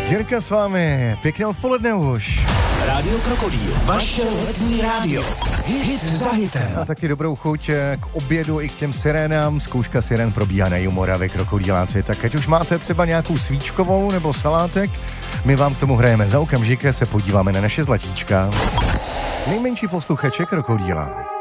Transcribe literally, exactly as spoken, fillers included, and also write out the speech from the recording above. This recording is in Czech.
Jirka s vámi, pěkné odpoledne už. Rádio Krokodýl, vaše letní rádio. Hit za hitem. A taky dobrou chuť k obědu i k těm sirénám. Zkouška sirén probíhá na Moravě, krokodýláci. Tak ať už máte třeba nějakou svíčkovou nebo salátek, my vám k tomu hrajeme za okamžik a se podíváme na naše zlatíčka. Nejmenší posluchače Krokodýla.